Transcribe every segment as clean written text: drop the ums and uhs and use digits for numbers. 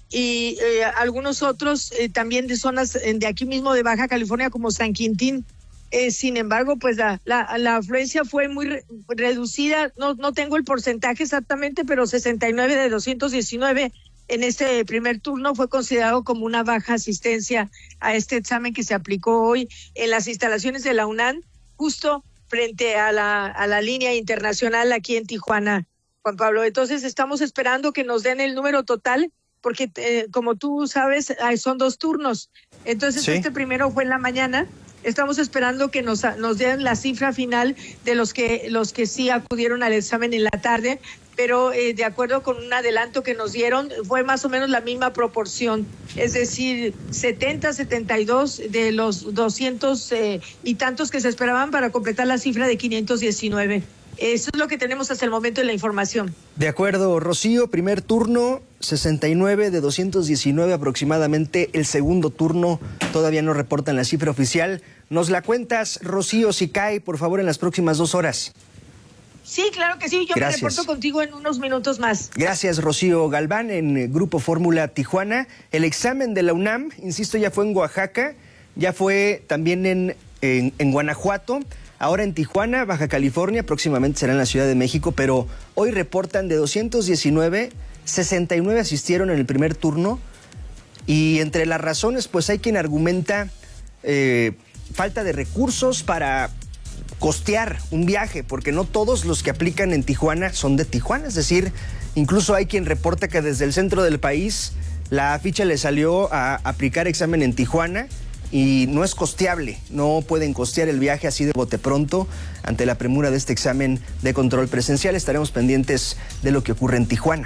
y algunos otros también de zonas de aquí mismo de Baja California como San Quintín. Sin embargo, pues la afluencia fue muy reducida. No tengo el porcentaje exactamente, pero 69 de 219 en este primer turno fue considerado como una baja asistencia a este examen que se aplicó hoy en las instalaciones de la UNAM, justo frente a la línea internacional aquí en Tijuana, Juan Pablo. Entonces estamos esperando que nos den el número total, porque como tú sabes, son 2 turnos. Entonces sí. Este primero fue en la mañana. Estamos esperando que nos den la cifra final de los que sí acudieron al examen en la tarde, pero de acuerdo con un adelanto que nos dieron, fue más o menos la misma proporción, es decir, 72 de los 200 y tantos que se esperaban para completar la cifra de 519. Eso es lo que tenemos hasta el momento en la información. De acuerdo, Rocío, primer turno, 69 de 219 aproximadamente. El segundo turno todavía no reportan la cifra oficial. ¿Nos la cuentas, Rocío, si cae, por favor, en las próximas 2 horas? Sí, claro que sí. Yo Gracias. Me reporto contigo en unos minutos más. Gracias, Rocío Galván, en Grupo Fórmula Tijuana. El examen de la UNAM, insisto, ya fue en Oaxaca, ya fue también en Guanajuato. Ahora en Tijuana, Baja California, próximamente será en la Ciudad de México, pero hoy reportan de 219, 69 asistieron en el primer turno, y entre las razones, pues hay quien argumenta falta de recursos para costear un viaje, porque no todos los que aplican en Tijuana son de Tijuana, es decir, incluso hay quien reporta que desde el centro del país la ficha le salió a aplicar examen en Tijuana, y no es costeable, no pueden costear el viaje así de bote pronto. Ante la premura de este examen de control presencial, estaremos pendientes de lo que ocurre en Tijuana.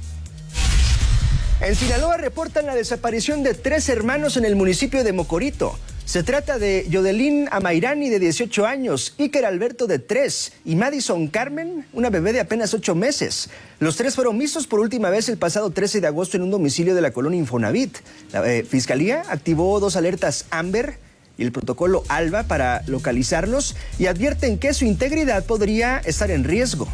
En Sinaloa reportan la desaparición de 3 hermanos en el municipio de Mocorito. Se trata de Yodelín Amairani, de 18 años, Iker Alberto, de 3, y Madison Carmen, una bebé de apenas 8 meses. Los 3 fueron vistos por última vez el pasado 13 de agosto en un domicilio de la colonia Infonavit. La Fiscalía activó 2 alertas Amber y el protocolo ALBA para localizarlos, y advierten que su integridad podría estar en riesgo.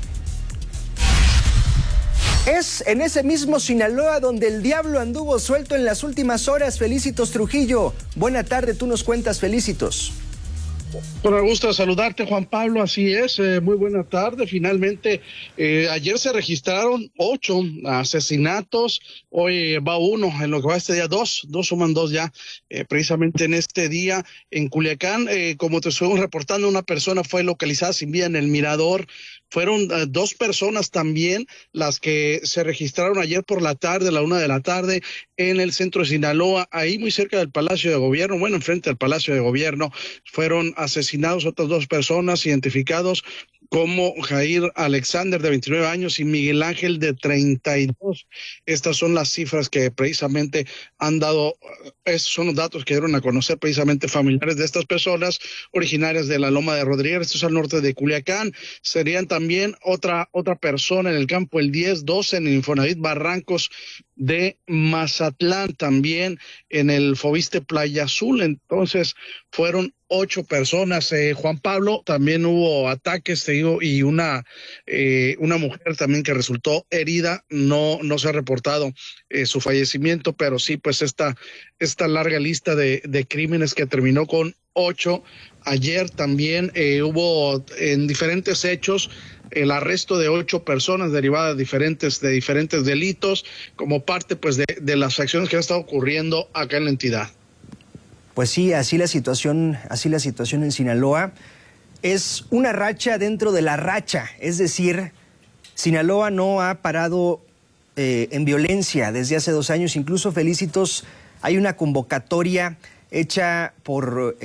Es en ese mismo Sinaloa donde el diablo anduvo suelto en las últimas horas. Felicitos Trujillo, buena tarde, tú nos cuentas, Felicitos. Con el gusto de saludarte, Juan Pablo, así es, muy buena tarde. Finalmente, ayer se registraron 8 asesinatos, hoy va 1, en lo que va este día 2 suman 2 ya, precisamente en este día en Culiacán. Como te estuve reportando, una persona fue localizada sin vida en el Mirador. Fueron 2 personas también las que se registraron ayer por la tarde, a la 1 de la tarde, en el centro de Sinaloa, ahí muy cerca del Palacio de Gobierno, bueno, enfrente del Palacio de Gobierno. Fueron asesinados otras 2 personas identificados como Jair Alexander, de 29 años, y Miguel Ángel, de 32. Estas son las cifras que precisamente han dado, estos son los datos que dieron a conocer precisamente familiares de estas personas originarias de la Loma de Rodríguez, esto es al norte de Culiacán. Serían también otra persona en el campo el 10-12 en el Infonavit Barrancos de Mazatlán, también en el Fobiste Playa Azul. Entonces fueron 8 personas, Juan Pablo. También hubo ataques, te digo, y una mujer también que resultó herida. No se ha reportado su fallecimiento, pero sí, pues esta larga lista de crímenes que terminó con 8. Ayer también hubo en diferentes hechos el arresto de 8 personas derivadas de diferentes delitos, como parte pues de las acciones que han estado ocurriendo acá en la entidad. Pues sí, así la situación en Sinaloa. Es una racha dentro de la racha, es decir, Sinaloa no ha parado en violencia desde hace 2 años. Incluso, Felicitos, hay una convocatoria hecha por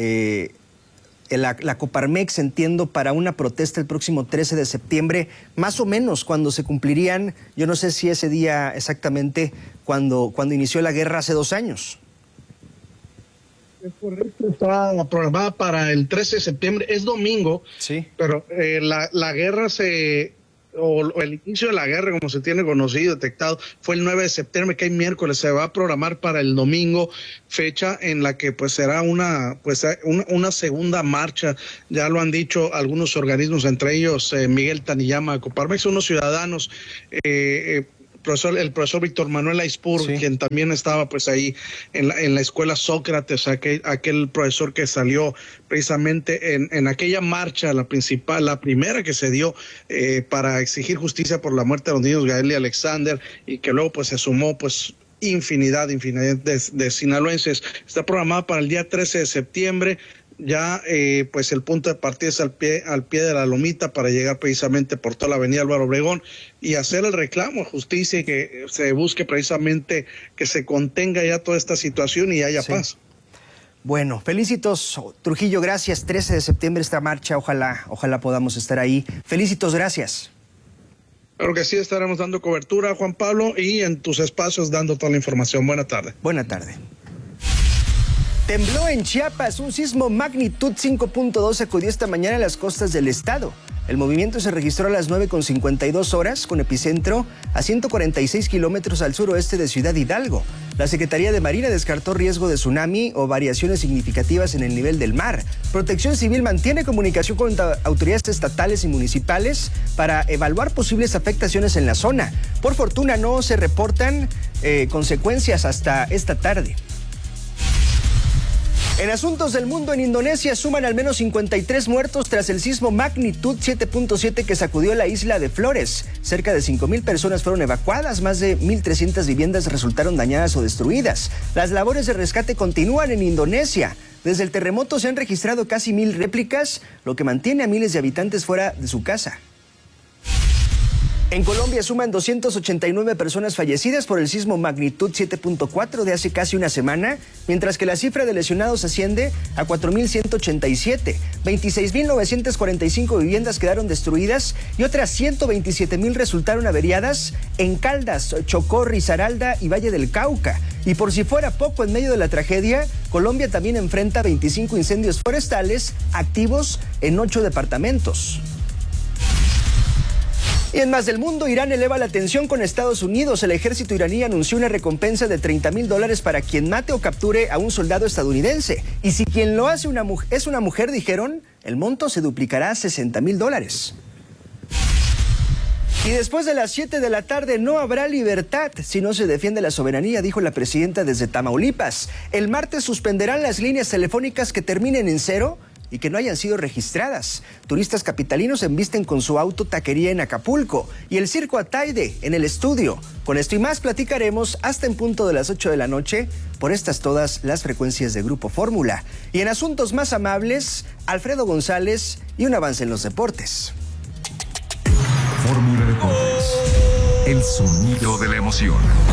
la Coparmex, entiendo, para una protesta el próximo 13 de septiembre, más o menos cuando se cumplirían, yo no sé si ese día exactamente, cuando inició la guerra hace 2 años. Es correcto, está programada para el 13 de septiembre, es domingo, sí, pero la guerra o el inicio de la guerra, como se tiene conocido, detectado, fue el 9 de septiembre, que hay miércoles. Se va a programar para el domingo, fecha en la que pues será una segunda marcha. Ya lo han dicho algunos organismos, entre ellos Miguel Taniyama, Coparmex, unos ciudadanos el profesor Víctor Manuel Aispur, sí, quien también estaba pues ahí en la escuela Sócrates, aquel profesor que salió precisamente en aquella marcha, la primera que se dio para exigir justicia por la muerte de los niños Gael y Alexander, y que luego pues se sumó pues infinidad de sinaloenses. Está programada para el día 13 de septiembre. Ya pues el punto de partida es al pie de la lomita para llegar precisamente por toda la avenida Álvaro Obregón y hacer el reclamo a justicia y que se busque precisamente que se contenga ya toda esta situación y haya paz. Bueno, felicitos, Trujillo, gracias. 13 de septiembre esta marcha, ojalá podamos estar ahí. Felicitos, gracias. Claro que sí, estaremos dando cobertura, Juan Pablo, y en tus espacios dando toda la información. Buena tarde. Buena tarde. Tembló en Chiapas, un sismo magnitud 5.2 sacudió esta mañana las costas del estado. El movimiento se registró a las 9:52 horas, con epicentro a 146 kilómetros al suroeste de Ciudad Hidalgo. La Secretaría de Marina descartó riesgo de tsunami o variaciones significativas en el nivel del mar. Protección Civil mantiene comunicación con autoridades estatales y municipales para evaluar posibles afectaciones en la zona. Por fortuna no se reportan consecuencias hasta esta tarde. En asuntos del mundo, en Indonesia suman al menos 53 muertos tras el sismo magnitud 7.7 que sacudió la isla de Flores. Cerca de 5,000 personas fueron evacuadas, más de 1,300 viviendas resultaron dañadas o destruidas. Las labores de rescate continúan en Indonesia. Desde el terremoto se han registrado casi 1,000 réplicas, lo que mantiene a miles de habitantes fuera de su casa. En Colombia suman 289 personas fallecidas por el sismo magnitud 7.4 de hace casi una semana, mientras que la cifra de lesionados asciende a 4,187. 26,945 viviendas quedaron destruidas y otras 127,000 resultaron averiadas en Caldas, Chocó, Risaralda y Valle del Cauca. Y por si fuera poco, en medio de la tragedia, Colombia también enfrenta 25 incendios forestales activos en 8 departamentos. Y en más del mundo, Irán eleva la tensión con Estados Unidos. El ejército iraní anunció una recompensa de $30,000 para quien mate o capture a un soldado estadounidense. Y si quien lo hace es una mujer, dijeron, el monto se duplicará a $60,000. Y después de las 7 de la tarde no habrá libertad si no se defiende la soberanía, dijo la presidenta desde Tamaulipas. El martes suspenderán las líneas telefónicas que terminen en 0 y que no hayan sido registradas. Turistas capitalinos embisten con su auto taquería en Acapulco y el circo Ataide en el estudio. Con esto y más platicaremos hasta en punto de las 8 de la noche por estas todas las frecuencias de Grupo Fórmula. Y en asuntos más amables, Alfredo González y un avance en los deportes. Fórmula Deportes, el sonido de la emoción.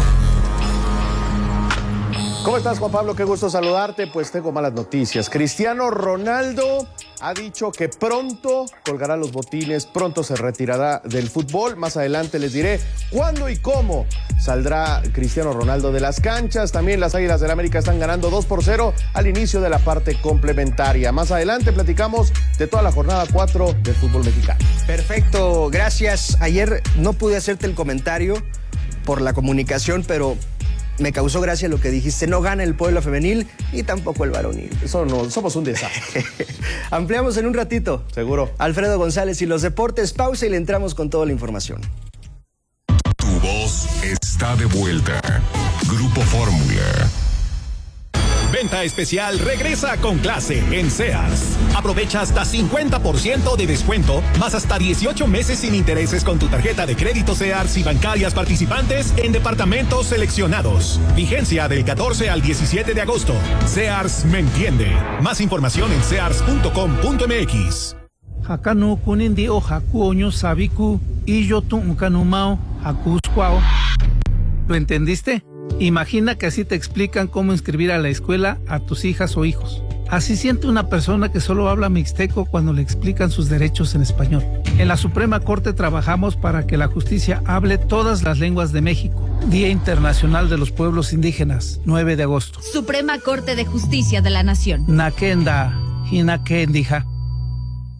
¿Cómo estás, Juan Pablo? Qué gusto saludarte. Pues tengo malas noticias. Cristiano Ronaldo ha dicho que pronto colgará los botines, pronto se retirará del fútbol. Más adelante les diré cuándo y cómo saldrá Cristiano Ronaldo de las canchas. También las Águilas del América están ganando 2-0 al inicio de la parte complementaria. Más adelante platicamos de toda la jornada 4 del fútbol mexicano. Perfecto, gracias. Ayer no pude hacerte el comentario por la comunicación, pero me causó gracia lo que dijiste. No gana el pueblo femenil y tampoco el varonil. Eso no, somos un desastre. Ampliamos en un ratito. Seguro. Alfredo González y los deportes. Pausa y le entramos con toda la información. Tu voz está de vuelta. Grupo Fórmula. Venta especial regresa con clase en Sears. Aprovecha hasta 50% de descuento, más hasta 18 meses sin intereses con tu tarjeta de crédito Sears y bancarias participantes en departamentos seleccionados. Vigencia del 14 al 17 de agosto. Sears me entiende. Más información en sears.com.mx. Hakanu kunindi o hakuoño sabiku y yo tu ukanumao hakusquao. ¿Lo entendiste? Imagina que así te explican cómo inscribir a la escuela a tus hijas o hijos. Así siente una persona que solo habla mixteco cuando le explican sus derechos en español. En la Suprema Corte trabajamos para que la justicia hable todas las lenguas de México. Día Internacional de los Pueblos Indígenas, 9 de agosto. Suprema Corte de Justicia de la Nación. Nakenda, Hinakendija.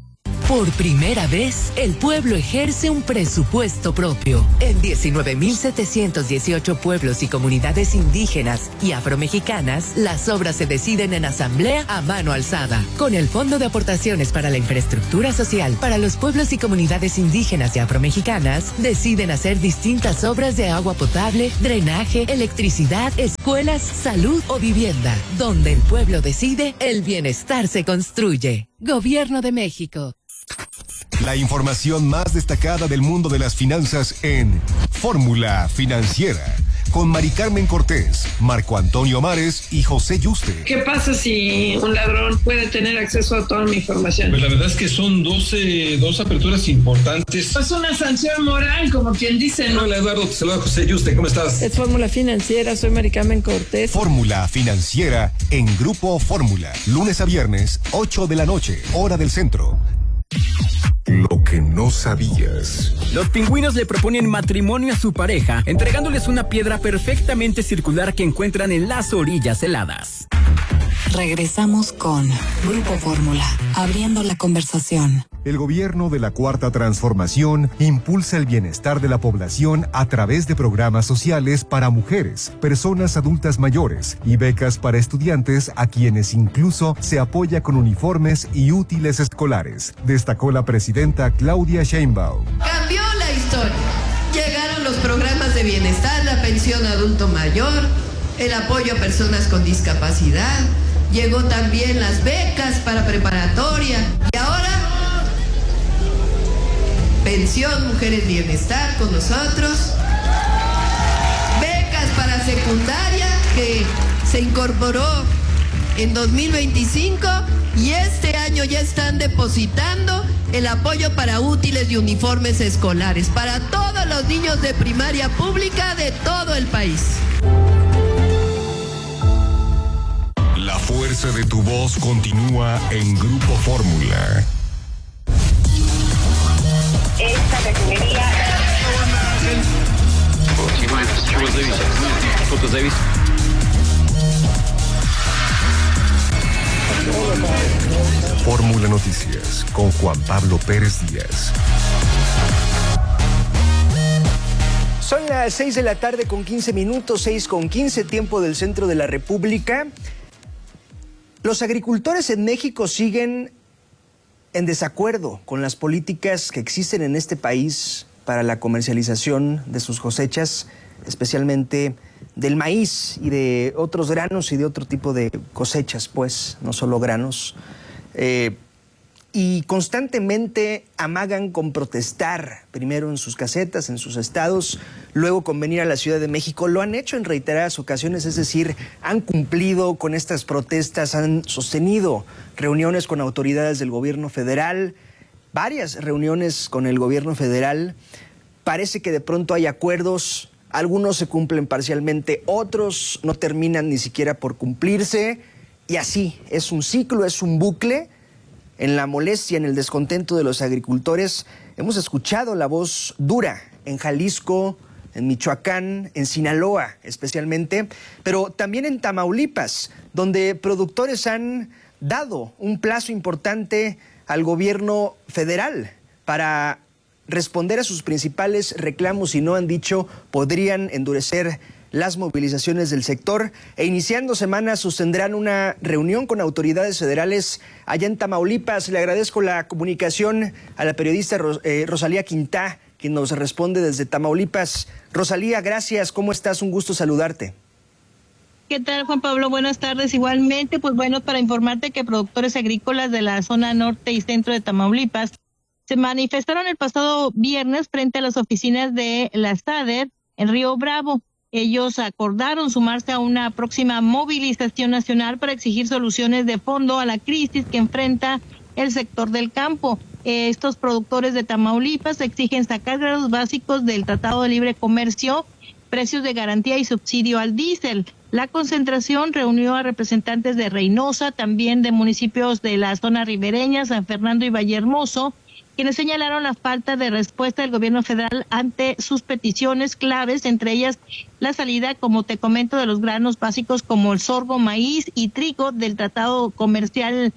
Por primera vez, el pueblo ejerce un presupuesto propio. En 19.718 pueblos y comunidades indígenas y afromexicanas, las obras se deciden en asamblea a mano alzada. Con el Fondo de Aportaciones para la Infraestructura Social para los pueblos y comunidades indígenas y afromexicanas, deciden hacer distintas obras de agua potable, drenaje, electricidad, escuelas, salud o vivienda. Donde el pueblo decide, el bienestar se construye. Gobierno de México. La información más destacada del mundo de las finanzas en Fórmula Financiera, con Mari Carmen Cortés, Marco Antonio Mares y José Yuste. ¿Qué pasa si un ladrón puede tener acceso a toda mi información? Pues la verdad es que son dos aperturas importantes. Es una sanción moral, como quien dice, ¿no? Hola Eduardo, te saluda José Yuste, ¿cómo estás? Es Fórmula Financiera, soy Mari Carmen Cortés. Fórmula Financiera en Grupo Fórmula, lunes a viernes, 8 de la noche, hora del centro. Lo que no sabías. Los pingüinos le proponen matrimonio a su pareja, entregándoles una piedra perfectamente circular que encuentran en las orillas heladas. Regresamos con Grupo Fórmula, abriendo la conversación. El gobierno de la Cuarta Transformación impulsa el bienestar de la población a través de programas sociales para mujeres, personas adultas mayores y becas para estudiantes a quienes incluso se apoya con uniformes y útiles escolares, destacó la presidenta Claudia Sheinbaum. Cambió la historia. Llegaron los programas de bienestar, la pensión adulto mayor, el apoyo a personas con discapacidad, llegó también las becas para preparatoria y ahora pensión Mujeres Bienestar con nosotros, becas para secundaria que se incorporó en 2025 y este año ya están depositando el apoyo para útiles y uniformes escolares para todos los niños de primaria pública de todo el país. La fuerza de tu voz continúa en Grupo Fórmula. Esta refinería. Fórmula Noticias con Juan Pablo Pérez Díaz. Son las 6 de la tarde con 15 minutos, 6:15, tiempo del centro de la República. Los agricultores en México siguen en desacuerdo con las políticas que existen en este país para la comercialización de sus cosechas, especialmente del maíz y de otros granos y de otro tipo de cosechas, pues, no solo granos. Y constantemente amagan con protestar, primero en sus casetas, en sus estados, luego con venir a la Ciudad de México. Lo han hecho en reiteradas ocasiones, es decir, han cumplido con estas protestas, han sostenido reuniones con autoridades del gobierno federal, varias reuniones con el gobierno federal. Parece que de pronto hay acuerdos, algunos se cumplen parcialmente, otros no terminan ni siquiera por cumplirse, y así es un ciclo, es un bucle. En la molestia, en el descontento de los agricultores, hemos escuchado la voz dura en Jalisco, en Michoacán, en Sinaloa especialmente, pero también en Tamaulipas, donde productores han dado un plazo importante al gobierno federal para responder a sus principales reclamos y no han dicho podrían endurecer las movilizaciones del sector e iniciando semana sostendrán una reunión con autoridades federales allá en Tamaulipas. Le agradezco la comunicación a la periodista Rosalía Quintá, quien nos responde desde Tamaulipas. Rosalía, gracias. ¿Cómo estás? Un gusto saludarte. ¿Qué tal, Juan Pablo? Buenas tardes. Igualmente, pues bueno, para informarte que productores agrícolas de la zona norte y centro de Tamaulipas se manifestaron el pasado viernes frente a las oficinas de la SADER en Río Bravo. Ellos acordaron sumarse a una próxima movilización nacional para exigir soluciones de fondo a la crisis que enfrenta el sector del campo. Estos productores de Tamaulipas exigen sacar grados básicos del Tratado de Libre Comercio, precios de garantía y subsidio al diésel. La concentración reunió a representantes de Reynosa, también de municipios de la zona ribereña, San Fernando y Vallehermoso, quienes señalaron la falta de respuesta del gobierno federal ante sus peticiones claves, entre ellas la salida, como te comento, de los granos básicos como el sorgo, maíz y trigo del Tratado Comercial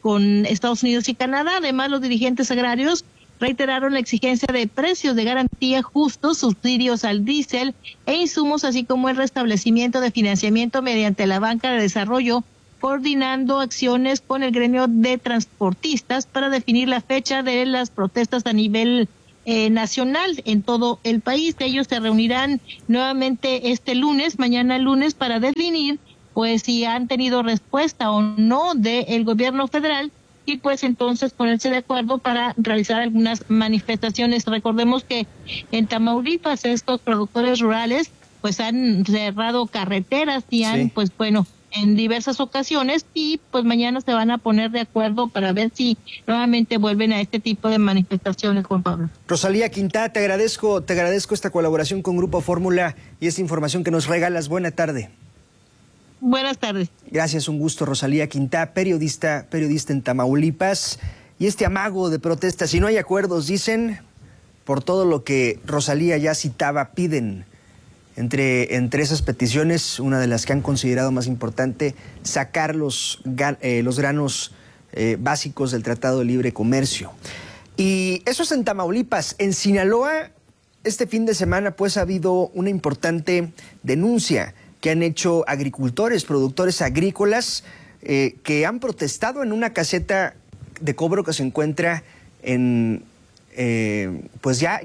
con Estados Unidos y Canadá. Además, los dirigentes agrarios reiteraron la exigencia de precios de garantía justos, subsidios al diésel e insumos, así como el restablecimiento de financiamiento mediante la banca de desarrollo, coordinando acciones con el gremio de transportistas para definir la fecha de las protestas a nivel nacional en todo el país. Ellos se reunirán nuevamente este lunes, mañana lunes, para definir pues si han tenido respuesta o no del gobierno federal y pues entonces ponerse de acuerdo para realizar algunas manifestaciones. Recordemos que en Tamaulipas estos productores rurales pues han cerrado carreteras y han pues bueno, en diversas ocasiones, y pues mañana se van a poner de acuerdo para ver si nuevamente vuelven a este tipo de manifestaciones, Juan Pablo. Rosalía Quintá, te agradezco esta colaboración con Grupo Fórmula y esta información que nos regalas. Buena tarde. Buenas tardes. Gracias, un gusto. Rosalía Quintá, periodista en Tamaulipas. Y este amago de protestas, si no hay acuerdos, dicen, por todo lo que Rosalía ya citaba, piden. Entre esas peticiones, una de las que han considerado más importante, sacar los granos básicos del Tratado de Libre Comercio. Y eso es en Tamaulipas. En Sinaloa, este fin de semana, pues ha habido una importante denuncia que han hecho agricultores, productores agrícolas, que han protestado en una caseta de cobro que se encuentra en, pues ya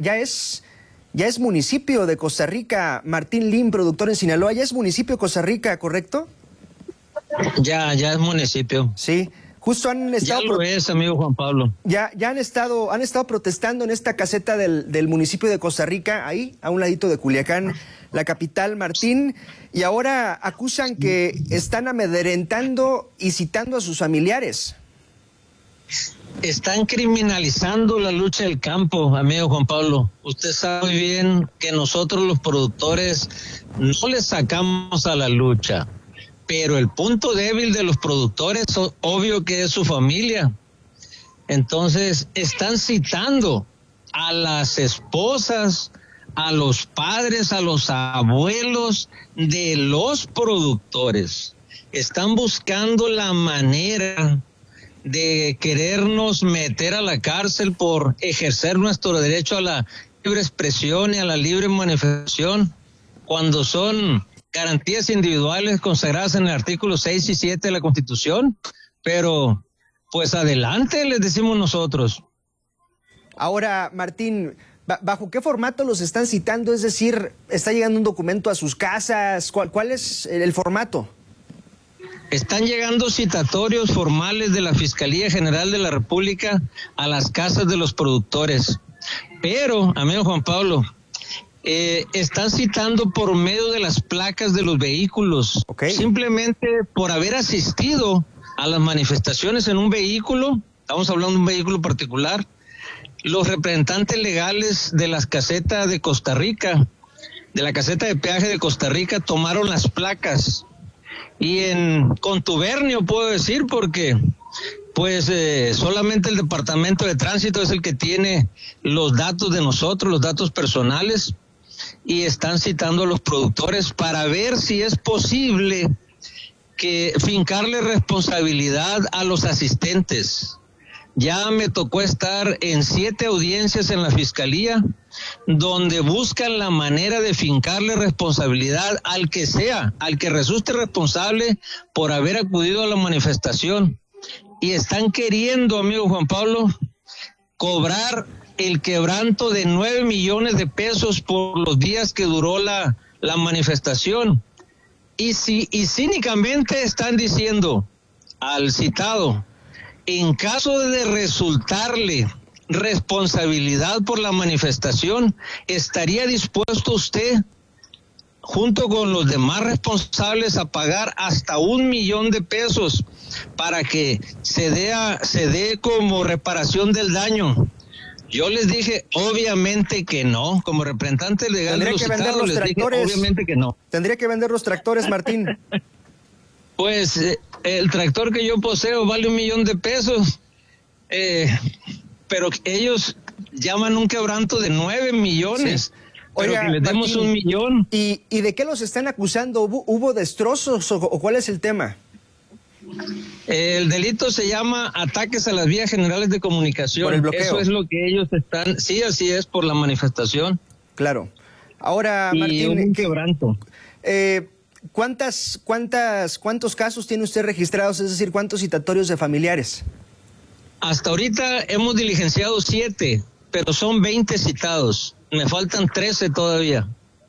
es municipio de Costa Rica. Martín Lim, productor en Sinaloa, ya es municipio de Costa Rica, ¿correcto? Ya es municipio. Sí, justo han estado... Ya lo es, amigo Juan Pablo. Ya han estado protestando en esta caseta del municipio de Costa Rica, ahí, a un ladito de Culiacán, la capital, Martín, y ahora acusan que están amedrentando y citando a sus familiares. Están criminalizando la lucha del campo, amigo Juan Pablo. Usted sabe muy bien que nosotros los productores no les sacamos a la lucha, pero el punto débil de los productores, obvio que es su familia. Entonces, están citando a las esposas, a los padres, a los abuelos de los productores. Están buscando la manera de querernos meter a la cárcel por ejercer nuestro derecho a la libre expresión y a la libre manifestación, cuando son garantías individuales consagradas en el artículo 6 y 7 de la Constitución. Pero, pues adelante, les decimos nosotros. Ahora, Martín, ¿bajo qué formato los están citando? Es decir, ¿está llegando un documento a sus casas? ¿Cuál es el formato? Están llegando citatorios formales de la Fiscalía General de la República a las casas de los productores. Pero, amigo Juan Pablo, están citando por medio de las placas de los vehículos. Okay. Simplemente por haber asistido a las manifestaciones en un vehículo, estamos hablando de un vehículo particular. Los representantes legales de las casetas de Costa Rica, de la caseta de peaje de Costa Rica, tomaron las placas. Y en contubernio puedo decir, porque pues solamente el Departamento de Tránsito es el que tiene los datos de nosotros, los datos personales, y están citando a los productores para ver si es posible que fincarle responsabilidad a los asistentes. Ya me tocó estar en 7 audiencias en la Fiscalía, donde buscan la manera de fincarle responsabilidad al que sea, al que resulte responsable por haber acudido a la manifestación. Y están queriendo, amigo Juan Pablo, cobrar el quebranto de 9 millones de pesos por los días que duró la manifestación. Y cínicamente están diciendo al citado: en caso de resultarle responsabilidad por la manifestación, ¿estaría dispuesto usted, junto con los demás responsables, a pagar hasta 1 millón de pesos para que se dé como reparación del daño? Yo les dije, obviamente que no. Como representante legal de los citados, les dije, obviamente que no. Tendría que vender los tractores, Martín. Pues el tractor que yo poseo vale 1 millón de pesos, pero ellos llaman un quebranto de 9 millones. Sí. Oiga, pero que les demos Martín, 1 millón. ¿Y de qué los están acusando? ¿Hubo destrozos o cuál es el tema? El delito se llama ataques a las vías generales de comunicación. Por el bloqueo. Eso es lo que ellos están... Sí, así es, por la manifestación. Claro. Ahora, Martín, ¿cuántos casos tiene usted registrados? Es decir, ¿cuántos citatorios de familiares? Hasta ahorita hemos diligenciado 7, pero son 20 citados. Me faltan 13 todavía.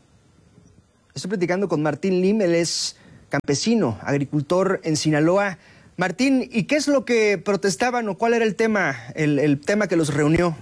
Estoy platicando con Martín Lim, él es campesino, agricultor en Sinaloa. Martín, ¿y qué es lo que protestaban o cuál era el tema, el tema que los reunió?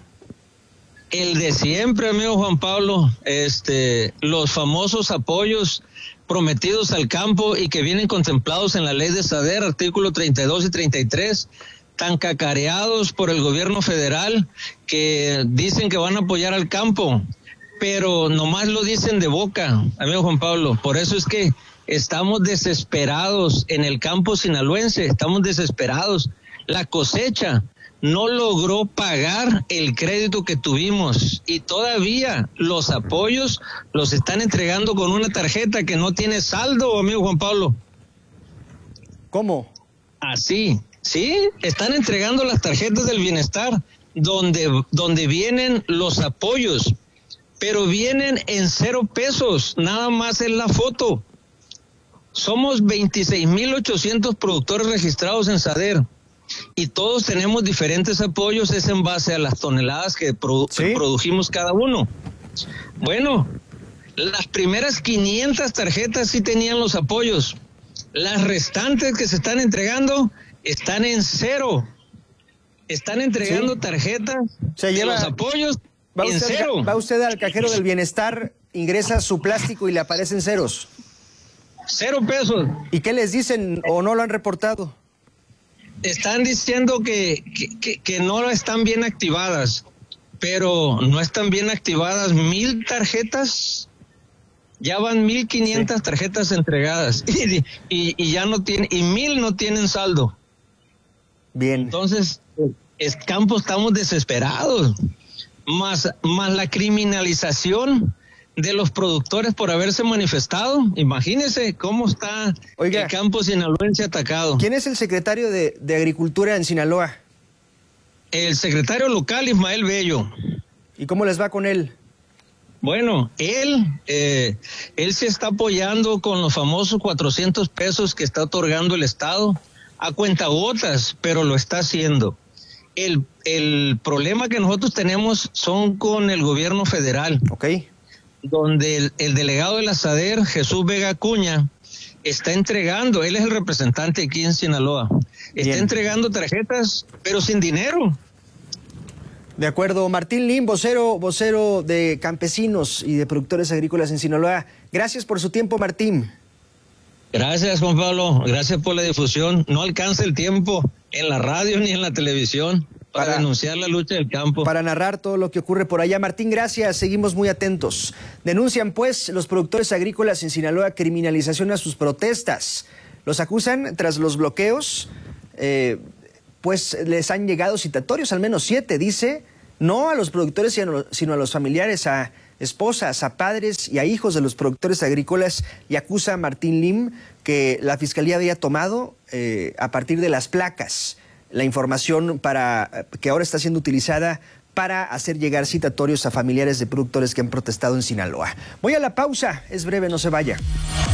El de siempre, amigo Juan Pablo, los famosos apoyos prometidos al campo y que vienen contemplados en la ley de SADER, artículo 32 y 33, tan cacareados por el gobierno federal que dicen que van a apoyar al campo, pero nomás lo dicen de boca, amigo Juan Pablo. Por eso es que estamos desesperados en el campo sinaloense, estamos desesperados. La cosecha no logró pagar el crédito que tuvimos y todavía los apoyos los están entregando con una tarjeta que no tiene saldo, amigo Juan Pablo. ¿Cómo? Así, sí, están entregando las tarjetas del bienestar donde vienen los apoyos, pero vienen en 0 pesos, nada más en la foto. Somos 26,800 productores registrados en SADER. Y todos tenemos diferentes apoyos, es en base a las toneladas que produjimos cada uno. Bueno, las primeras 500 tarjetas sí tenían los apoyos. Las restantes que se están entregando están en 0. Están entregando tarjetas de los apoyos en 0. Va usted al cajero del bienestar, ingresa su plástico y le aparecen ceros. 0 pesos. ¿Y qué les dicen o no lo han reportado? Están diciendo que no están bien activadas, pero no están bien activadas 1,000 tarjetas, ya van 1,500 tarjetas entregadas y ya no tienen, y 1,000 no tienen saldo. Bien. Entonces, campo estamos desesperados, más la criminalización de los productores por haberse manifestado. Imagínese cómo está el campo sinaloense atacado. ¿Quién es el secretario de Agricultura en Sinaloa? El secretario local, Ismael Bello. ¿Y cómo les va con él? Bueno, él se está apoyando con los famosos 400 pesos que está otorgando el Estado a cuentagotas, pero lo está haciendo. El problema que nosotros tenemos son con el gobierno federal. Okay. Donde el delegado de la SADER, Jesús Vega Acuña, está entregando, él es el representante aquí en Sinaloa, está entregando tarjetas, pero sin dinero. De acuerdo. Martín Lim, vocero de campesinos y de productores agrícolas en Sinaloa. Gracias por su tiempo, Martín. Gracias, Juan Pablo. Gracias por la difusión. No alcanza el tiempo en la radio ni en la televisión para denunciar la lucha del campo. Para narrar todo lo que ocurre por allá. Martín, gracias. Seguimos muy atentos. Denuncian, pues, los productores agrícolas en Sinaloa criminalización a sus protestas. Los acusan tras los bloqueos, pues les han llegado citatorios, al menos 7, dice, no a los productores, sino a los familiares, a esposas, a padres y a hijos de los productores agrícolas, y acusa a Martín Lim que la Fiscalía había tomado a partir de las placas la información que ahora está siendo utilizada para hacer llegar citatorios a familiares de productores que han protestado en Sinaloa. Voy a la pausa, es breve, no se vaya.